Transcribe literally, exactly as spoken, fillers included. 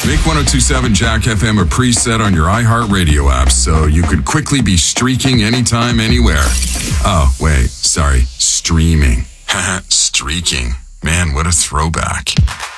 Make one oh two point seven Jack F M a preset on your iHeartRadio app so you could quickly be streaking anytime, anywhere. Oh, wait, sorry, streaming. Haha, streaking. Man, what a throwback.